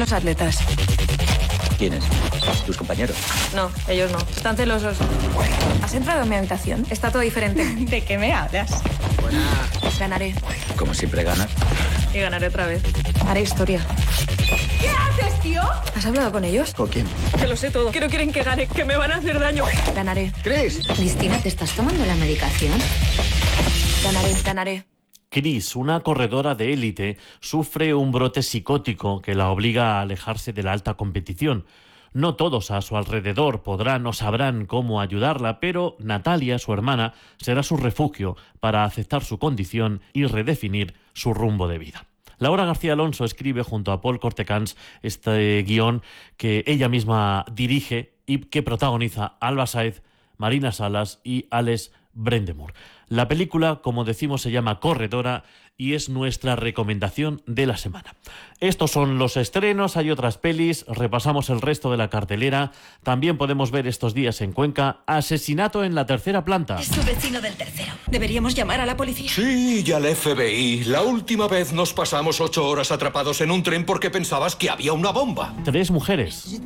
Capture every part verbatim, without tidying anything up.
los atletas. ¿Quiénes? ¿Tus compañeros? No, ellos no. Están celosos. ¿Has entrado en mi habitación? Está todo diferente. ¿De qué me hablas? Buena. Ganaré. Como siempre ganas. Y ganaré otra vez. Haré historia. ¿Qué haces, tío? ¿Has hablado con ellos? ¿Con quién? Que lo sé todo. Que no quieren que gane, que me van a hacer daño. Ganaré. ¿Crees? Cristina, ¿te estás tomando la medicación? Ganaré, ganaré. Chris, una corredora de élite, sufre un brote psicótico que la obliga a alejarse de la alta competición. No todos a su alrededor podrán o sabrán cómo ayudarla, pero Natalia, su hermana, será su refugio para aceptar su condición y redefinir su rumbo de vida. Laura García Alonso escribe junto a Paul Cortecans este guión que ella misma dirige y que protagoniza Alba Sáez, Marina Salas y Alex Brendemur. La película, como decimos, se llama Corredora y es nuestra recomendación de la semana. Estos son los estrenos, hay otras pelis, repasamos el resto de la cartelera. También podemos ver estos días en Cuenca Asesinato en la tercera planta. Es su vecino del tercero. ¿Deberíamos llamar a la policía? Sí, y al F B I. La última vez nos pasamos ocho horas atrapados en un tren porque pensabas que había una bomba. Tres mujeres.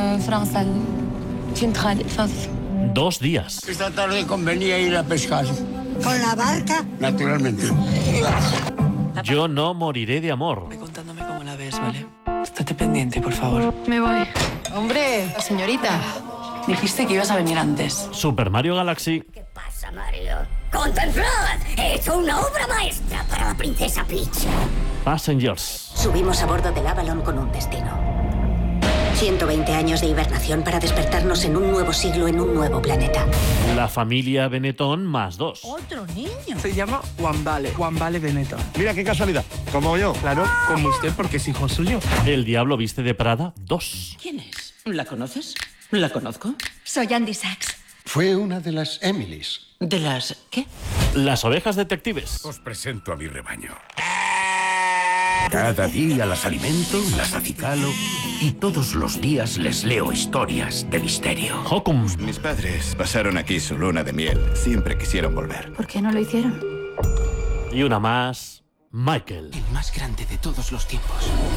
Dos días. Esta tarde convenía ir a pescar. ¿Con la barca? Naturalmente. Yo no moriré de amor. Ve contándome cómo la ves, ¿vale? Estate pendiente, por favor. Me voy. Hombre, señorita. Dijiste que ibas a venir antes. Super Mario Galaxy. ¿Qué pasa, Mario? ¡Contemplad! He hecho una obra maestra para la princesa Peach. Passengers. Subimos a bordo del Avalon con un destino. ciento veinte años de hibernación para despertarnos en un nuevo siglo en un nuevo planeta. La familia Benetton más dos. ¿Otro niño? Se llama Juan Vale. Juan Vale Benetton. Mira qué casualidad. Como yo. Claro, como usted, porque es hijo suyo. El Diablo viste de Prada dos. ¿Quién es? ¿La conoces? ¿La conozco? Soy Andy Sachs. Fue una de las Emilys. ¿De las qué? Las ovejas detectives. Os presento a mi rebaño. Cada día las alimento, las acicalo y todos los días les leo historias de misterio. Hokum. Mis padres pasaron aquí su luna de miel. Siempre quisieron volver. ¿Por qué no lo hicieron? Y una más, Michael. El más grande de todos los tiempos.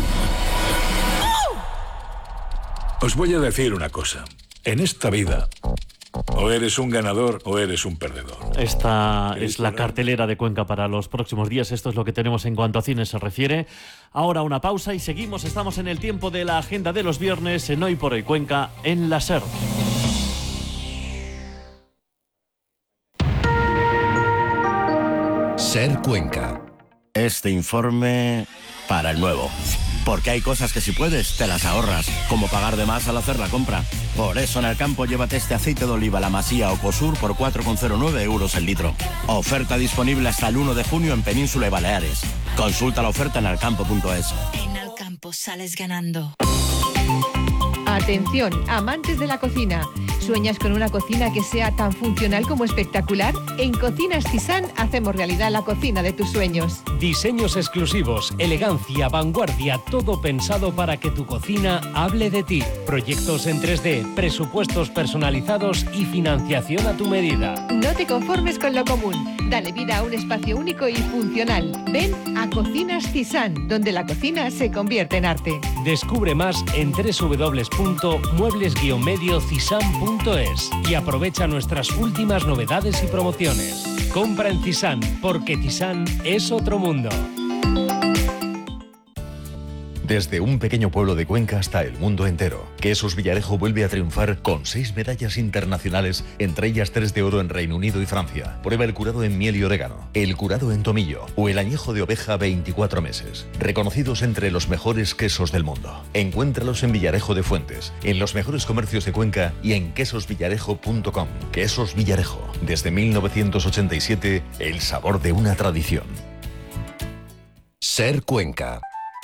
Os voy a decir una cosa. En esta vida, o eres un ganador o eres un perdedor. Esta es la cartelera de Cuenca para los próximos días. Esto es lo que tenemos en cuanto a cine se refiere. Ahora una pausa y seguimos. Estamos en el tiempo de la agenda de los viernes en Hoy por Hoy Cuenca en la SER. SER Cuenca. Este informe para el nuevo. Porque hay cosas que si puedes, te las ahorras, como pagar de más al hacer la compra. Por eso en el campo llévate este aceite de oliva La Masía o Cosur por cuatro coma cero nueve euros el litro. Oferta disponible hasta el uno de junio en Península y Baleares. Consulta la oferta en alcampo punto es. En Alcampo sales ganando. Atención, amantes de la cocina. ¿Sueñas con una cocina que sea tan funcional como espectacular? En Cocinas Tizán hacemos realidad la cocina de tus sueños. Diseños exclusivos, elegancia, vanguardia, todo pensado para que tu cocina hable de ti. Proyectos en tres D, presupuestos personalizados y financiación a tu medida. No te conformes con lo común. Dale vida a un espacio único y funcional. Ven a Cocinas Tizán, donde la cocina se convierte en arte. Descubre más en doble u doble u doble u punto muebles guion medio cisán punto es y aprovecha nuestras últimas novedades y promociones. Compra en Tizán, porque Tizán es otro mundo. Desde un pequeño pueblo de Cuenca hasta el mundo entero, Quesos Villarejo vuelve a triunfar con seis medallas internacionales, entre ellas tres de oro en Reino Unido y Francia. Prueba el curado en miel y orégano, el curado en tomillo o el añejo de oveja veinticuatro meses. Reconocidos entre los mejores quesos del mundo. Encuéntralos en Villarejo de Fuentes, en los mejores comercios de Cuenca y en quesos villarejo punto com. Quesos Villarejo, desde mil novecientos ochenta y siete, el sabor de una tradición. SER Cuenca.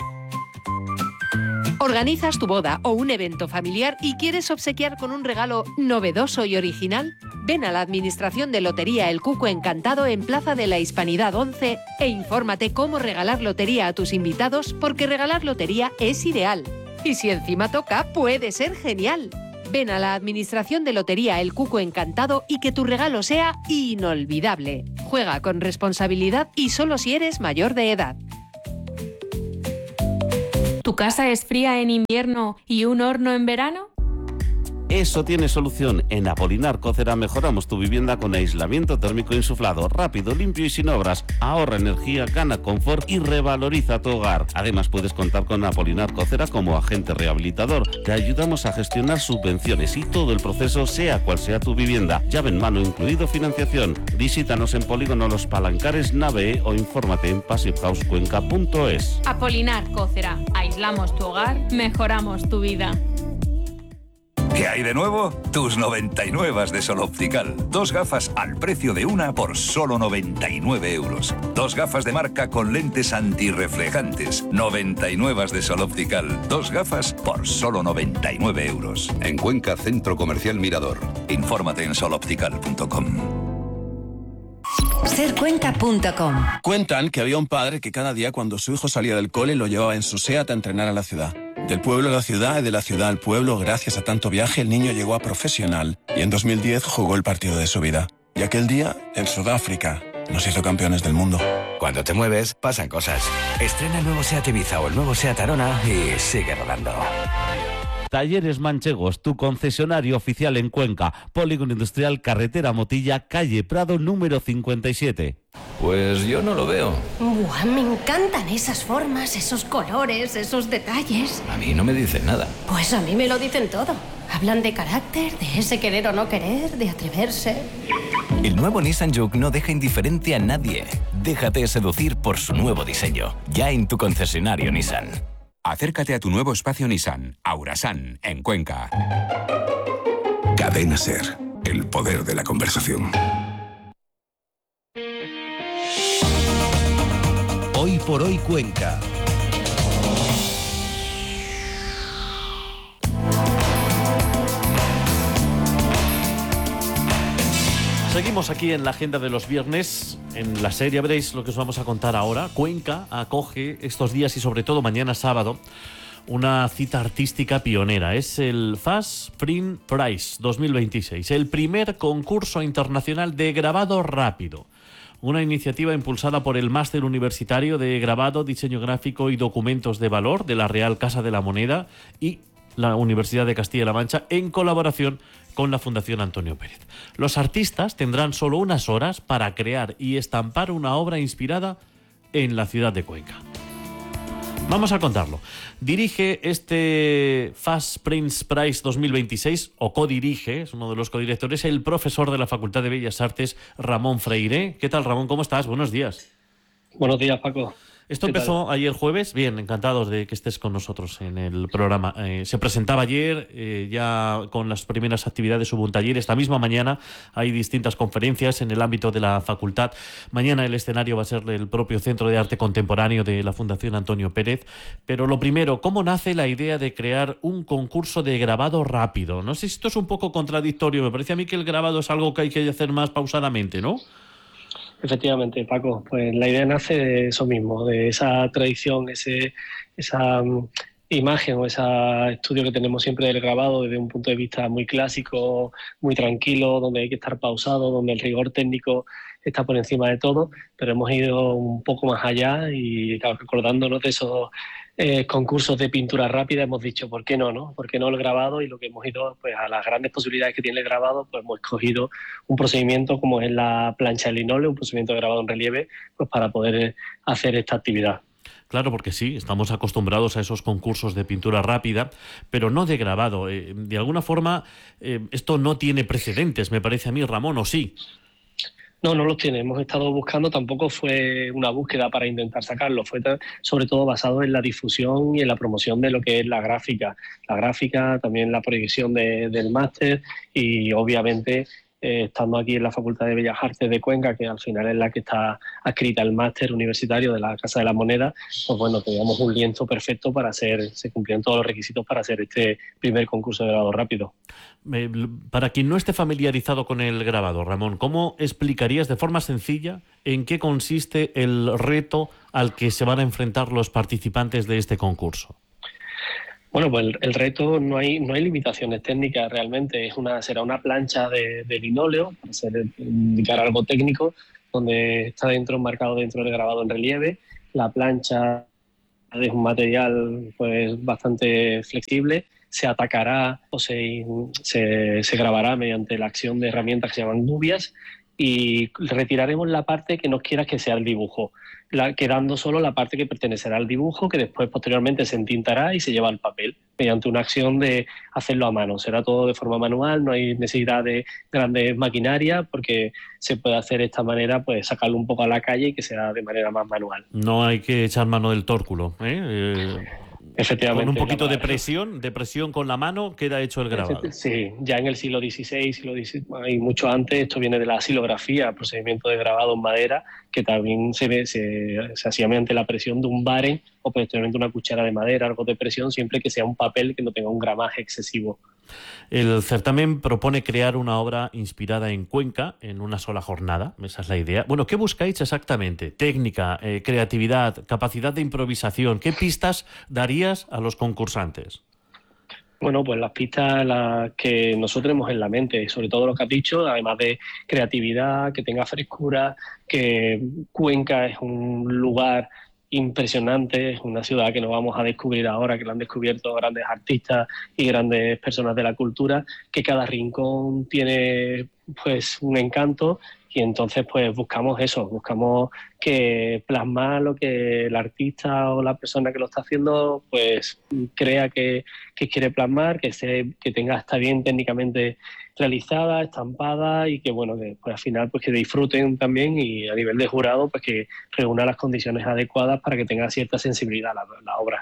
¿Organizas tu boda o un evento familiar y quieres obsequiar con un regalo novedoso y original? Ven a la Administración de Lotería El Cuco Encantado en Plaza de la Hispanidad once e infórmate cómo regalar lotería a tus invitados, porque regalar lotería es ideal. Y si encima toca, puede ser genial. Ven a la Administración de Lotería El Cuco Encantado y que tu regalo sea inolvidable. Juega con responsabilidad y solo si eres mayor de edad. ¿Tu casa es fría en invierno y un horno en verano? Eso tiene solución. En Apolinar Cocera mejoramos tu vivienda con aislamiento térmico insuflado, rápido, limpio y sin obras. Ahorra energía, gana confort y revaloriza tu hogar. Además, puedes contar con Apolinar Cocera como agente rehabilitador. Te ayudamos a gestionar subvenciones y todo el proceso, sea cual sea tu vivienda. Llave en mano incluido financiación. Visítanos en Polígono Los Palancares, Nave E o infórmate en passive house cuenca punto es. Apolinar Cocera. Aislamos tu hogar, mejoramos tu vida. ¿Qué hay de nuevo? Tus noventa y nueve de Sol Optical. Dos gafas al precio de una por solo noventa y nueve euros. Dos gafas de marca con lentes antirreflejantes. noventa y nueve de Sol Optical. Dos gafas por solo noventa y nueve euros. En Cuenca, Centro Comercial Mirador. Infórmate en sol optical punto com. ser cuenca punto com. Cuentan que había un padre que cada día cuando su hijo salía del cole lo llevaba en su SEAT a entrenar a la ciudad. Del pueblo a la ciudad y de la ciudad al pueblo, gracias a tanto viaje, el niño llegó a profesional y en dos mil diez jugó el partido de su vida. Y aquel día, en Sudáfrica, nos hizo campeones del mundo. Cuando te mueves, pasan cosas. Estrena el nuevo SEAT Ibiza o el nuevo SEAT Arona y sigue rodando. Talleres Manchegos, tu concesionario oficial en Cuenca. Polígono Industrial, Carretera Motilla, calle Prado, número cincuenta y siete. Pues yo no lo veo. Buah, me encantan esas formas, esos colores, esos detalles. A mí no me dicen nada. Pues a mí me lo dicen todo. Hablan de carácter, de ese querer o no querer, de atreverse. El nuevo Nissan Juke no deja indiferente a nadie. Déjate seducir por su nuevo diseño. Ya en tu concesionario Nissan. Acércate a tu nuevo espacio Nissan, Aurasan, en Cuenca. Cadena Ser, el poder de la conversación. Hoy por hoy Cuenca. Seguimos aquí en la agenda de los viernes. En la serie veréis lo que os vamos a contar ahora. Cuenca acoge estos días y sobre todo mañana sábado una cita artística pionera. Es el Fast Print Prize dos mil veintiséis, el primer concurso internacional de grabado rápido. Una iniciativa impulsada por el Máster Universitario de Grabado, Diseño Gráfico y Documentos de Valor de la Real Casa de la Moneda y la Universidad de Castilla-La Mancha en colaboración con la Fundación Antonio Pérez. Los artistas tendrán solo unas horas para crear y estampar una obra inspirada en la ciudad de Cuenca. Vamos a contarlo. Dirige este Fast Prints Prize dos mil veintiséis, o codirige, es uno de los codirectores, el profesor de la Facultad de Bellas Artes, Ramón Freire. ¿Qué tal, Ramón? ¿Cómo estás? Buenos días. Buenos días, Paco. Esto empezó ayer jueves. Bien, encantados de que estés con nosotros en el programa. Eh, se presentaba ayer, eh, ya con las primeras actividades hubo un taller. Esta misma mañana hay distintas conferencias en el ámbito de la facultad. Mañana el escenario va a ser el propio Centro de Arte Contemporáneo de la Fundación Antonio Pérez. Pero lo primero, ¿cómo nace la idea de crear un concurso de grabado rápido? No sé si esto es un poco contradictorio. Me parece a mí que el grabado es algo que hay que hacer más pausadamente, ¿no? Efectivamente, Paco, pues la idea nace de eso mismo, de esa tradición, ese, esa um, imagen o ese estudio que tenemos siempre del grabado desde un punto de vista muy clásico, muy tranquilo, donde hay que estar pausado, donde el rigor técnico está por encima de todo, pero hemos ido un poco más allá y, claro, recordándonos de esos eh, concursos de pintura rápida, hemos dicho, ¿por qué no, no? ¿Por qué no el grabado? Y lo que hemos ido, pues a las grandes posibilidades que tiene el grabado, pues hemos escogido un procedimiento como es la plancha de linóleo, un procedimiento de grabado en relieve, pues para poder hacer esta actividad. Claro, porque sí, estamos acostumbrados a esos concursos de pintura rápida, pero no de grabado. Eh, de alguna forma, eh, esto no tiene precedentes, me parece a mí, Ramón, ¿o sí? No, no los tiene. Hemos estado buscando, tampoco fue una búsqueda para intentar sacarlo, fue sobre todo basado en la difusión y en la promoción de lo que es la gráfica. La gráfica, también la proyección de, del máster y obviamente eh, estando aquí en la Facultad de Bellas Artes de Cuenca, que al final es la que está adscrita al máster universitario de la Casa de la Moneda, pues bueno, teníamos un lienzo perfecto para hacer, se cumplían todos los requisitos para hacer este primer concurso de grabado rápido. Para quien no esté familiarizado con el grabado, Ramón, ¿cómo explicarías de forma sencilla en qué consiste el reto al que se van a enfrentar los participantes de este concurso? Bueno, pues el, el reto, no hay no hay limitaciones técnicas realmente. Es una será una plancha de, de linóleo, para ser, indicar algo técnico, donde está dentro enmarcado dentro del grabado en relieve. La plancha es un material pues bastante flexible, se atacará o se, se, se grabará mediante la acción de herramientas que se llaman gubias y retiraremos la parte que no quieras que sea el dibujo, la, quedando solo la parte que pertenecerá al dibujo, que después posteriormente se entintará y se lleva al papel mediante una acción de hacerlo a mano. Será todo de forma manual, no hay necesidad de grandes maquinarias porque se puede hacer de esta manera, pues sacarlo un poco a la calle y que sea de manera más manual. No hay que echar mano del tórculo, ¿eh? eh... Efectivamente. Con un poquito de presión, de presión con la mano, queda hecho el grabado. Sí, ya en el siglo dieciséis, siglo diecisiete y mucho antes, esto viene de la silografía, procedimiento de grabado en madera, que también se, ve, se, se hacía mediante la presión de un baren o posteriormente una cuchara de madera, algo de presión, siempre que sea un papel que no tenga un gramaje excesivo. El certamen propone crear una obra inspirada en Cuenca en una sola jornada, esa es la idea. Bueno, ¿qué buscáis exactamente? Técnica, eh, creatividad, capacidad de improvisación. ¿Qué pistas darías a los concursantes? Bueno, pues las pistas las que nosotros tenemos en la mente, sobre todo lo que has dicho, además de creatividad, que tenga frescura, que Cuenca es un lugar impresionante, es una ciudad que no vamos a descubrir ahora, que la han descubierto grandes artistas y grandes personas de la cultura, que cada rincón tiene pues un encanto y entonces pues buscamos eso, buscamos que plasmar lo que el artista o la persona que lo está haciendo pues crea que, que quiere plasmar, que, se, que tenga, está bien técnicamente realizada, estampada y que bueno, que pues al final pues que disfruten también y a nivel de jurado pues que reúna las condiciones adecuadas para que tenga cierta sensibilidad la, la obra.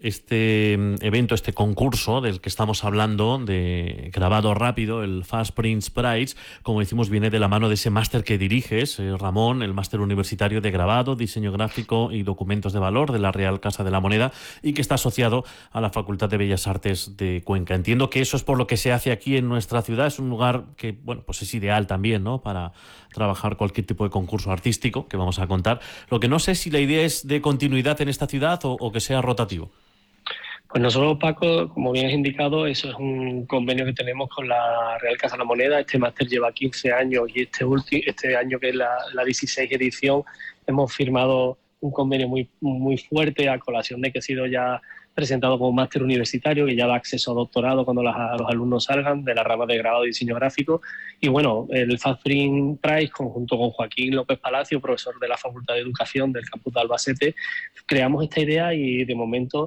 Este evento, este concurso del que estamos hablando, de grabado rápido, el Fast Print Prize, como decimos, viene de la mano de ese máster que diriges, eh, Ramón, el máster universitario de grabado, diseño gráfico y documentos de valor de la Real Casa de la Moneda y que está asociado a la Facultad de Bellas Artes de Cuenca. Entiendo que eso es por lo que se hace aquí en nuestra ciudad, es un lugar que, bueno, pues es ideal también, ¿no?, para trabajar cualquier tipo de concurso artístico que vamos a contar. Lo que no sé si la idea es de continuidad en esta ciudad o, o que sea rotativo. Pues nosotros, Paco, como bien has indicado, eso es un convenio que tenemos con la Real Casa de la Moneda. Este máster lleva quince años y este, ulti, este año, que es la, la dieciséis edición, hemos firmado un convenio muy, muy fuerte a colación de que ha sido ya presentado como máster universitario, que ya da acceso a doctorado cuando las, los alumnos salgan de la rama de grado de diseño gráfico. Y bueno, el Fast Print Prize, conjunto con Joaquín López Palacio, profesor de la Facultad de Educación del campus de Albacete, creamos esta idea y de momento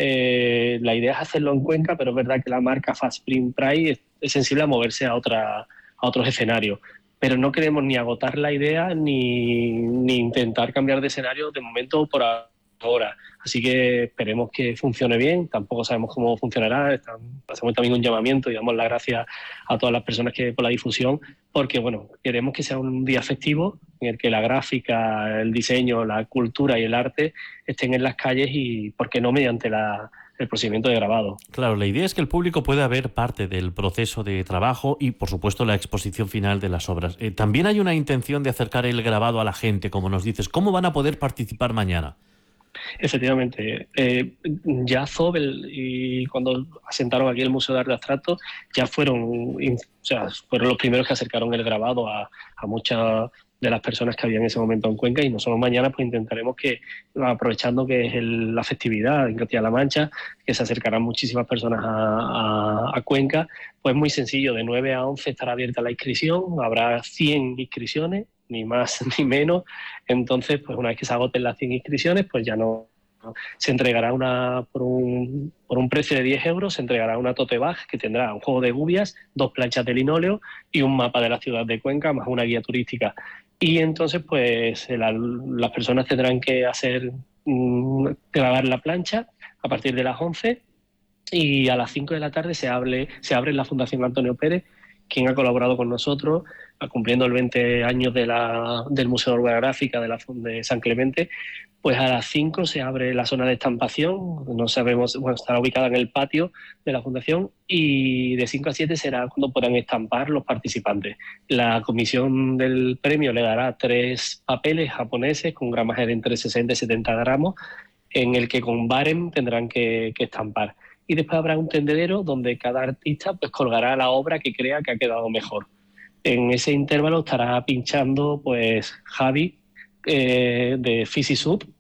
Eh, la idea es hacerlo en Cuenca, pero es verdad que la marca Fast Print Prize es, es sensible a moverse a, otra, a otros escenarios. Pero no queremos ni agotar la idea ni, ni intentar cambiar de escenario de momento por ahora. Así que esperemos que funcione bien. Tampoco sabemos cómo funcionará. Están, hacemos también un llamamiento y damos las gracias a todas las personas que por la difusión, porque bueno, queremos que sea un día festivo en el que la gráfica, el diseño, la cultura y el arte estén en las calles y, ¿por qué no?, mediante la, el procedimiento de grabado. Claro, la idea es que el público pueda ver parte del proceso de trabajo y, por supuesto, la exposición final de las obras. Eh, también hay una intención de acercar el grabado a la gente, como nos dices. ¿Cómo van a poder participar mañana? Efectivamente, eh, ya Zobel y cuando asentaron aquí el Museo de Arte Abstracto ya fueron, o sea, fueron los primeros que acercaron el grabado a, a muchas de las personas que había en ese momento en Cuenca, y nosotros mañana pues intentaremos que, aprovechando que es el, la festividad en Castilla-La Mancha, que se acercarán muchísimas personas a, a, a Cuenca, pues muy sencillo, de nueve a once estará abierta la inscripción, habrá cien inscripciones, ni más ni menos. Entonces, pues una vez que se agoten las cien inscripciones, pues ya no, no se entregará una por un, por un precio de diez euros, se entregará una tote bag que tendrá un juego de gubias, dos planchas de linóleo y un mapa de la ciudad de Cuenca, más una guía turística. Y entonces, pues la, las personas tendrán que hacer mmm, grabar la plancha a partir de las once, y a las cinco de la tarde se abre, se abre la Fundación Antonio Pérez, quien ha colaborado con nosotros, cumpliendo el veinte años de la, del Museo de Obra Gráfica de, la, de San Clemente. Pues a las cinco se abre la zona de estampación, no sabemos, bueno, estará ubicada en el patio de la Fundación, y de cinco a siete será cuando podrán estampar los participantes. La comisión del premio le dará tres papeles japoneses con gramaje de entre sesenta y setenta gramos, en el que con barem tendrán que, que estampar. Y después habrá un tendedero donde cada artista pues colgará la obra que crea que ha quedado mejor. En ese intervalo estará pinchando pues Javi eh, de Fisisub,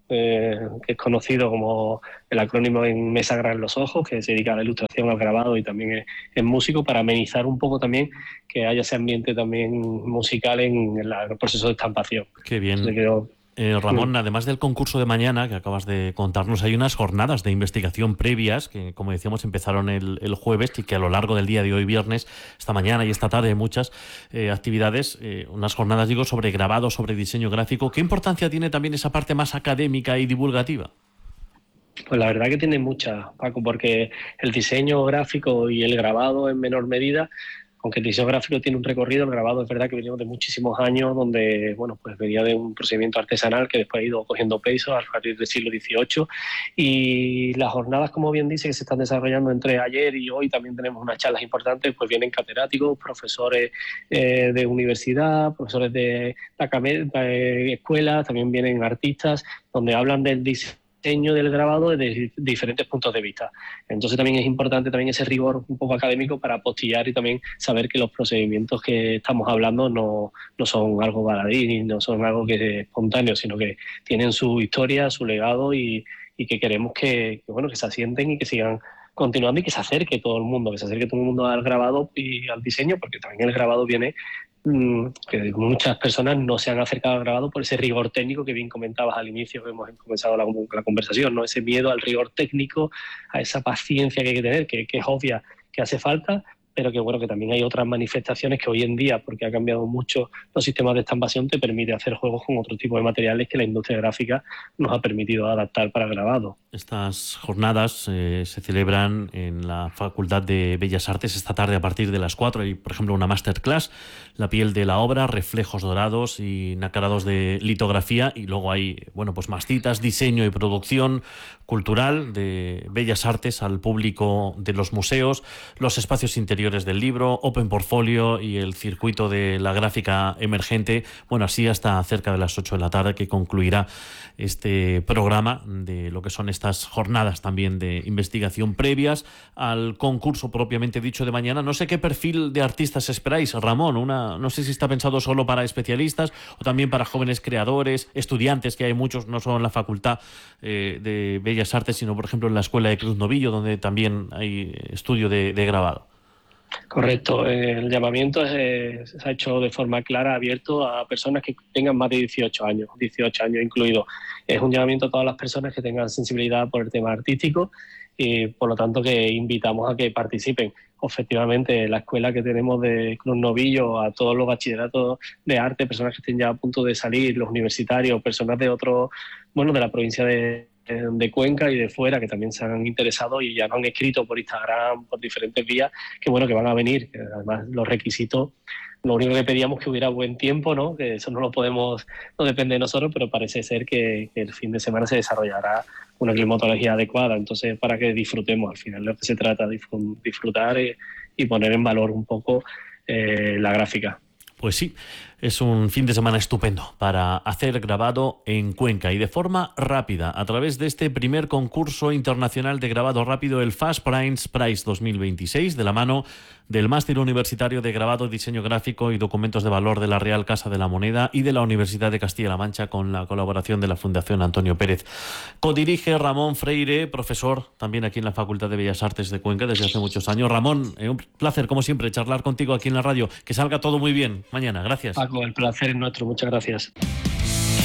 eh, que es conocido como el acrónimo en Mesa Gran Los Ojos, que se dedica a la ilustración, al grabado y también es, es músico, para amenizar un poco también que haya ese ambiente también musical en, en la, el proceso de estampación. Qué bien. Entonces, creo, Eh, Ramón, además del concurso de mañana que acabas de contarnos, hay unas jornadas de investigación previas que, como decíamos, empezaron el, el jueves y que a lo largo del día de hoy, viernes, esta mañana y esta tarde, hay muchas eh, actividades, eh, unas jornadas, digo, sobre grabado, sobre diseño gráfico. ¿Qué importancia tiene también esa parte más académica y divulgativa? Pues la verdad que tiene mucha, Paco, porque el diseño gráfico y el grabado en menor medida, aunque el diseño gráfico tiene un recorrido, el grabado es verdad que venimos de muchísimos años donde, bueno, pues venía de un procedimiento artesanal que después ha ido cogiendo peso a partir del siglo dieciocho, y las jornadas, como bien dice, que se están desarrollando entre ayer y hoy, también tenemos unas charlas importantes, pues vienen catedráticos, profesores eh, de universidad, profesores de, de, de escuelas, también vienen artistas, donde hablan del diseño del grabado desde diferentes puntos de vista. Entonces también es importante también ese rigor un poco académico para apostillar y también saber que los procedimientos que estamos hablando no, no son algo baladí, no son algo que es espontáneo, sino que tienen su historia, su legado y, y que queremos que, que, bueno, que se asienten y que sigan continuando y que se acerque todo el mundo, que se acerque todo el mundo al grabado y al diseño, porque también el grabado viene que muchas personas no se han acercado al grabado por ese rigor técnico que bien comentabas al inicio, que hemos comenzado la, la conversación, ¿no? Ese miedo al rigor técnico, a esa paciencia que hay que tener, que, que es obvia que hace falta, pero que bueno, que también hay otras manifestaciones que hoy en día, porque ha cambiado mucho los sistemas de estampación, te permite hacer juegos con otro tipo de materiales que la industria gráfica nos ha permitido adaptar para el grabado. Estas jornadas eh, se celebran en la Facultad de Bellas Artes esta tarde a partir de las cuatro. Hay, por ejemplo, una masterclass, La piel de la obra, reflejos dorados y nacarados de litografía, y luego hay, bueno, pues más citas, diseño y producción cultural de Bellas Artes al público de los museos, los espacios interiores del libro, Open Portfolio y el circuito de la gráfica emergente. Bueno, así hasta cerca de las ocho de la tarde, que concluirá este programa de lo que son estas jornadas también de investigación previas al concurso propiamente dicho de mañana. No sé qué perfil de artistas esperáis, Ramón. Una, no sé si está pensado solo para especialistas o también para jóvenes creadores, estudiantes, que hay muchos, no solo en la Facultad eh, de Bellas Artes, sino por ejemplo en la Escuela de Cruz Novillo, donde también hay estudio de, de grabado. Correcto, el llamamiento es, se ha hecho de forma clara, abierto a personas que tengan más de dieciocho años, dieciocho años incluido. Es un llamamiento a todas las personas que tengan sensibilidad por el tema artístico y por lo tanto que invitamos a que participen. Efectivamente, la escuela que tenemos de Cruz Novillo, a todos los bachilleratos de arte, personas que estén ya a punto de salir, los universitarios, personas de otro, bueno, de la provincia de de Cuenca y de fuera, que también se han interesado y ya nos han escrito por Instagram, por diferentes vías, que bueno, que van a venir, que además los requisitos, lo único que pedíamos que hubiera buen tiempo, ¿no? Que eso no lo podemos, no depende de nosotros, pero parece ser que, que el fin de semana se desarrollará una climatología adecuada, entonces para que disfrutemos, al final de lo que se trata, disfrutar y, y poner en valor un poco eh, la gráfica. Pues sí, es un fin de semana estupendo para hacer grabado en Cuenca y de forma rápida a través de este primer concurso internacional de grabado rápido, el Fast Price Prize dos mil veintiséis, de la mano del Máster Universitario de Grabado, Diseño Gráfico y Documentos de Valor de la Real Casa de la Moneda y de la Universidad de Castilla-La Mancha, con la colaboración de la Fundación Antonio Pérez. Codirige Ramón Freire, profesor también aquí en la Facultad de Bellas Artes de Cuenca desde hace muchos años. Ramón, eh, un placer como siempre charlar contigo aquí en la radio. Que salga todo muy bien mañana. Gracias. Paco, el placer es nuestro. Muchas gracias.